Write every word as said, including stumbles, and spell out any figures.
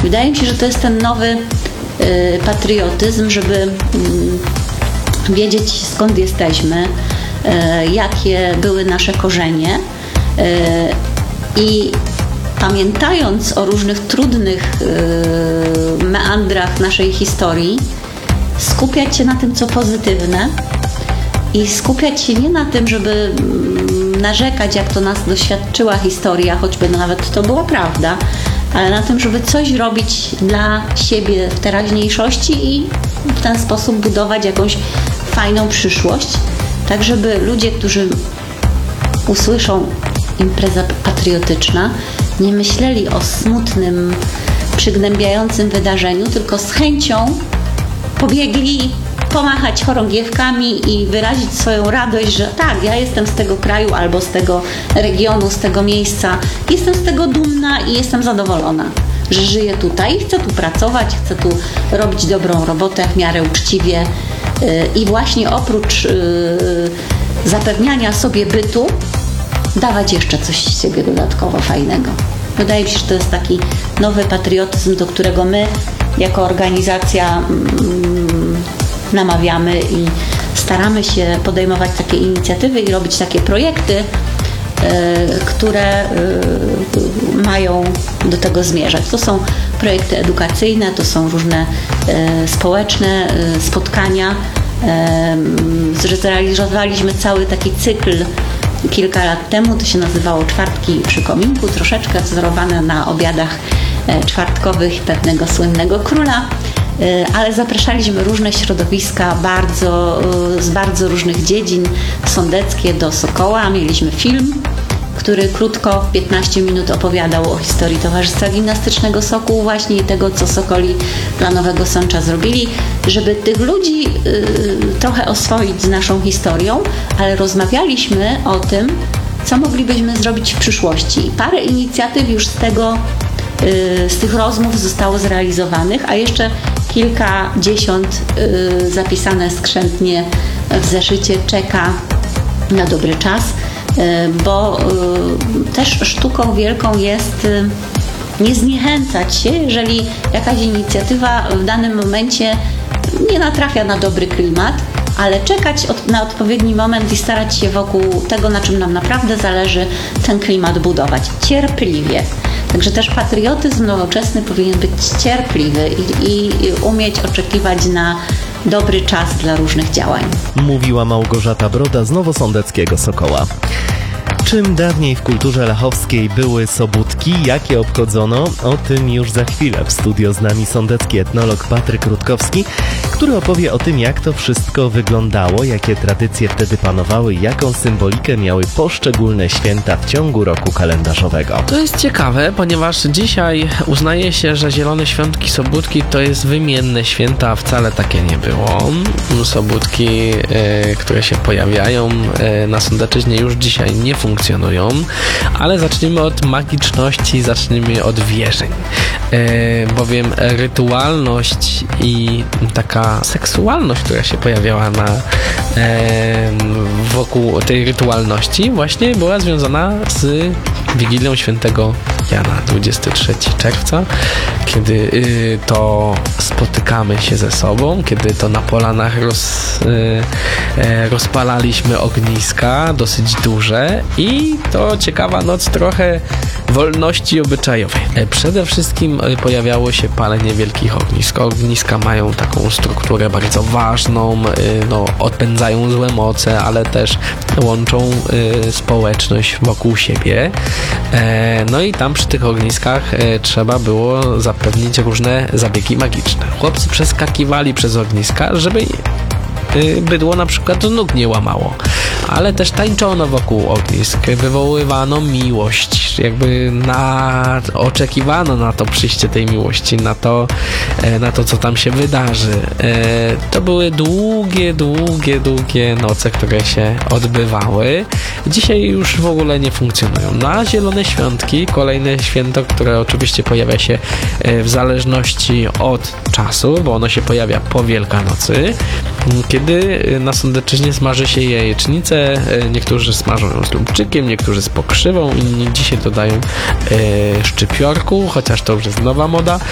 Wydaje mi się, że to jest ten nowy y, patriotyzm, żeby y, wiedzieć, skąd jesteśmy, y, jakie były nasze korzenie y, i pamiętając o różnych trudnych y, meandrach naszej historii, skupiać się na tym, co pozytywne i skupiać się nie na tym, żeby narzekać, jak to nas doświadczyła historia, choćby nawet to była prawda, ale na tym, żeby coś robić dla siebie w teraźniejszości i w ten sposób budować jakąś fajną przyszłość, tak żeby ludzie, którzy usłyszą impreza patriotyczna, nie myśleli o smutnym, przygnębiającym wydarzeniu, tylko z chęcią pobiegli pomachać chorągiewkami i wyrazić swoją radość, że tak, ja jestem z tego kraju albo z tego regionu, z tego miejsca. Jestem z tego dumna i jestem zadowolona, że żyję tutaj. Chcę tu pracować, chcę tu robić dobrą robotę w miarę uczciwie i właśnie oprócz zapewniania sobie bytu dawać jeszcze coś z siebie dodatkowo fajnego. Wydaje mi się, że to jest taki nowy patriotyzm, do którego my jako organizacja mm, namawiamy i staramy się podejmować takie inicjatywy i robić takie projekty, y, które y, mają do tego zmierzać. To są projekty edukacyjne, to są różne y, społeczne y, spotkania. Y, zrealizowaliśmy cały taki cykl kilka lat temu, to się nazywało Czwartki przy kominku, troszeczkę wzorowane na obiadach czwartkowych pewnego słynnego króla, ale zapraszaliśmy różne środowiska bardzo, z bardzo różnych dziedzin, sądeckie do Sokoła. Mieliśmy film, który krótko, w piętnaście minut opowiadał o historii Towarzystwa Gimnastycznego Sokół, właśnie tego, co Sokoli dla Nowego Sącza zrobili, żeby tych ludzi y, trochę oswoić z naszą historią, ale rozmawialiśmy o tym, co moglibyśmy zrobić w przyszłości. Parę inicjatyw już z tego, y, z tych rozmów zostało zrealizowanych, a jeszcze kilkadziesiąt y, zapisane skrzętnie w zeszycie czeka na dobry czas, bo też sztuką wielką jest nie zniechęcać się, jeżeli jakaś inicjatywa w danym momencie nie natrafia na dobry klimat, ale czekać od, na odpowiedni moment i starać się wokół tego, na czym nam naprawdę zależy, ten klimat budować cierpliwie. Także też patriotyzm nowoczesny powinien być cierpliwy i, i, i umieć oczekiwać na dobry czas dla różnych działań. Mówiła Małgorzata Broda z Nowosądeckiego Sokoła. Czym dawniej w kulturze lechowskiej były sobótki, jakie obchodzono, o tym już za chwilę. W studio z nami sądecki etnolog Patryk Rutkowski, który opowie o tym, jak to wszystko wyglądało, jakie tradycje wtedy panowały, jaką symbolikę miały poszczególne święta w ciągu roku kalendarzowego. To jest ciekawe, ponieważ dzisiaj uznaje się, że Zielone Świątki Sobótki to jest wymienne święta, a wcale takie nie było. Sobótki, e, które się pojawiają e, na Sądecczyźnie, już dzisiaj nie funkcjonują. funkcjonują, ale zacznijmy od magiczności, zacznijmy od wierzeń, e, bowiem rytualność i taka seksualność, która się pojawiała na, e, wokół tej rytualności, właśnie była związana z Wigilią Świętego Jana, dwudziestego trzeciego czerwca, kiedy y, to spotykamy się ze sobą, kiedy to na polanach roz, y, y, rozpalaliśmy ogniska dosyć duże i to ciekawa noc trochę wolności obyczajowej. Przede wszystkim pojawiało się palenie wielkich ognisk. Ogniska mają taką strukturę bardzo ważną, no, odpędzają złe moce, ale też łączą y, społeczność wokół siebie. E, no i tam przy tych ogniskach e, trzeba było zapewnić różne zabiegi magiczne. Chłopcy przeskakiwali przez ogniska, żeby y, bydło na przykład do nóg nie łamało. Ale też tańczono wokół ognisk, wywoływano miłość, jakby na, oczekiwano na to przyjście tej miłości, na to, na to, co tam się wydarzy. To były długie, długie, długie noce, które się odbywały. Dzisiaj już w ogóle nie funkcjonują. Na Zielone Świątki, kolejne święto, które oczywiście pojawia się w zależności od czasu, bo ono się pojawia po Wielkanocy, kiedy na Sądecczyźnie smaży się jajecznicę. Niektórzy smażą ją z lubczykiem, niektórzy z pokrzywą, inni dzisiaj dodają e, szczypiorku, chociaż to już jest nowa moda.